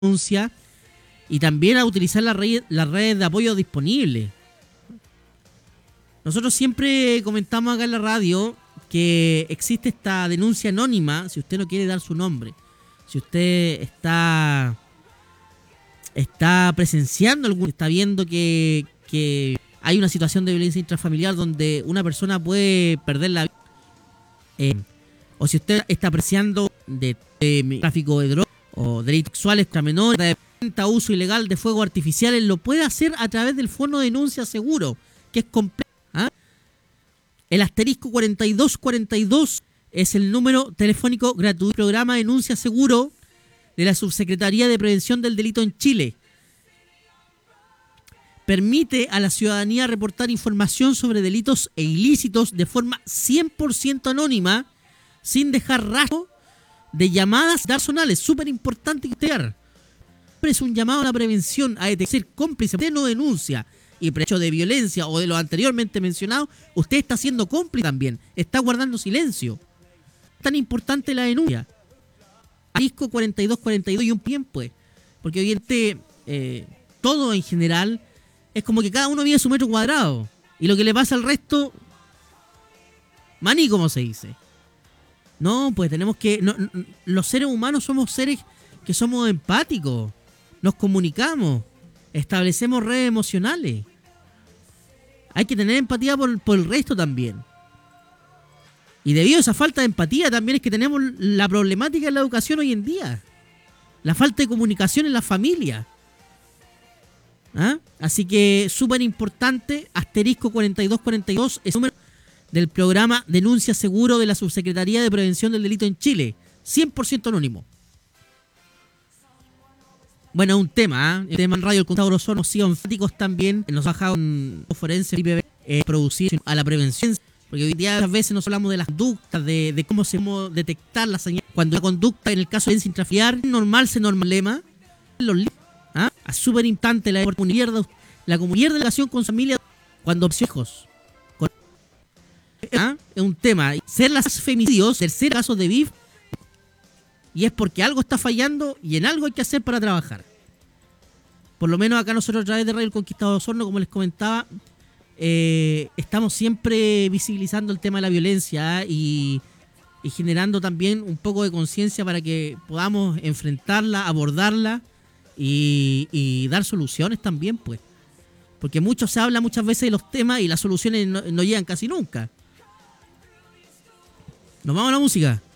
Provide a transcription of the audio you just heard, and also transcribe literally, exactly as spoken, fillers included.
denuncia y también a utilizar las redes, las redes de apoyo disponibles. Nosotros siempre comentamos acá en la radio que existe esta denuncia anónima, si usted no quiere dar su nombre, si usted está está presenciando algún, está viendo que, que hay una situación de violencia intrafamiliar donde una persona puede perder la vida, eh, o si usted está apreciando de, de tráfico de drogas o delitos sexuales contra menores, de venta, uso ilegal de fuegos artificiales, lo puede hacer a través del Fono Denuncia Seguro, que es completo. ¿Ah? El asterisco cuarenta y dos cuarenta y dos es el número telefónico gratuito del programa Denuncia Seguro de la Subsecretaría de Prevención del Delito en Chile. Permite a la ciudadanía reportar información sobre delitos e ilícitos de forma cien por ciento anónima, sin dejar rastro de llamadas personales. Súper importante que usted es un llamado a la prevención, a detectar cómplice. Usted no denuncia y por hecho de violencia o de lo anteriormente mencionado, usted está siendo cómplice también, está guardando silencio. Es tan importante la denuncia. Disco cuarenta y dos cuarenta y dos y un bien, pues, porque hoy en día eh, todo en general es como que cada uno vive su metro cuadrado y lo que le pasa al resto, maní, como se dice. No, pues tenemos que, no, no, los seres humanos somos seres que somos empáticos, nos comunicamos, establecemos redes emocionales. Hay que tener empatía por, por el resto también. Y debido a esa falta de empatía también es que tenemos la problemática de la educación hoy en día. La falta de comunicación en la familia. ¿Ah? Así que súper importante, asterisco cuarenta y dos cuarenta y dos es el número del programa Denuncia Seguro de la Subsecretaría de Prevención del Delito en Chile. cien por ciento anónimo. Bueno, un tema, ¿eh? El tema en radio, el contador Osorno, sí, enfáticos también. Nos ha bajado un forense eh, producir a la prevención. Porque hoy día muchas veces nos hablamos de las conductas, de, de cómo se cómo detectar la señal. Cuando la conducta, en el caso de violencia intrafamiliar, normal se normalema. Los ¿ah? Es súper importante la comunidad, la comunidad de relación con su familia cuando hijos. ¿Ah? Es un tema. Ser las femicidios, tercer caso de V I F, y es porque algo está fallando y en algo hay que hacer para trabajar. Por lo menos acá nosotros a través de Radio El Conquistador Osorno, como les comentaba, eh, estamos siempre visibilizando el tema de la violencia, ¿eh? y, y generando también un poco de conciencia para que podamos enfrentarla, abordarla y, y dar soluciones también, pues. Porque mucho se habla muchas veces de los temas y las soluciones no, no llegan casi nunca. Nos vamos a la música.